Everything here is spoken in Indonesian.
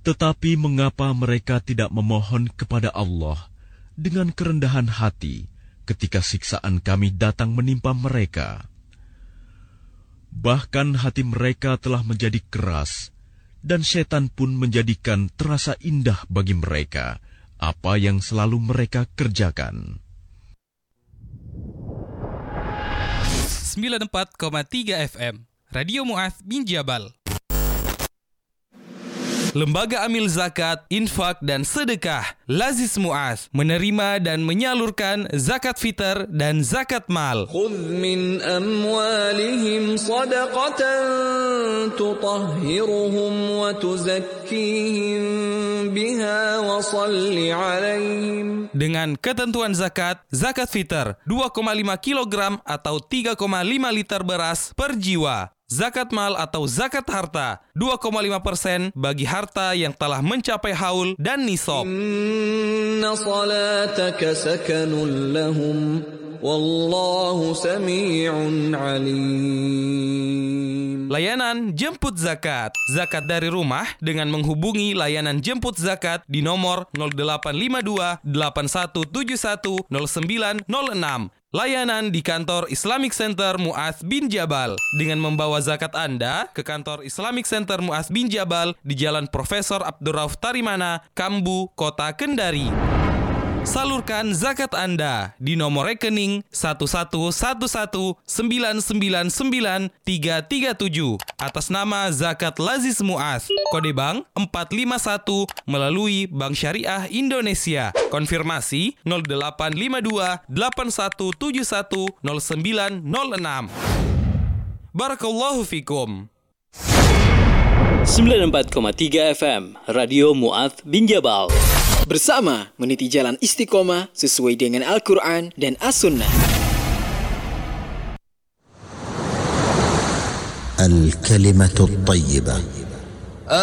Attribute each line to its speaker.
Speaker 1: Tetapi mengapa mereka tidak memohon kepada Allah dengan kerendahan hati ketika siksaan kami datang menimpa mereka? Bahkan hati mereka telah menjadi keras, dan setan pun menjadikan terasa indah bagi mereka apa yang selalu mereka kerjakan.
Speaker 2: 94,3 FM Radio Mu'adz bin Jabal. Lembaga Amil Zakat, Infak, dan Sedekah Lazis Mu'adz menerima dan menyalurkan zakat fitr dan zakat mal.
Speaker 3: Khudh min amwalihim sadaqatan tutahhiruhum wa tuzakkihim biha wa salli alaihim.
Speaker 2: Dengan ketentuan zakat fitr 2,5 kg atau 3,5 liter beras per jiwa. Zakat mal atau zakat harta 2,5% bagi harta yang telah mencapai haul dan nisab.
Speaker 3: Inna salataka sakanun lahum wallahu sami'un alim.
Speaker 2: Layanan jemput zakat. Zakat dari rumah dengan menghubungi layanan jemput zakat di nomor 0852 8171 0906. Layanan di kantor Islamic Center Mu'adz bin Jabal dengan membawa zakat Anda ke kantor Islamic Center Mu'adz bin Jabal di Jalan Profesor Abdurrauf Tarimana, Kambu, Kota Kendari. Salurkan zakat Anda di nomor rekening 11119999337 atas nama Zakat Lazis Mu'adz, kode bank 451 melalui Bank Syariah Indonesia. Konfirmasi 0852 8171 0906. Barakallahu fikum.
Speaker 4: 94,3 FM Radio Mu'adz bin Jabal. Bersama meniti jalan istiqomah sesuai dengan Al-Quran dan As-Sunnah.
Speaker 5: Al-Kalimatul Tayyibah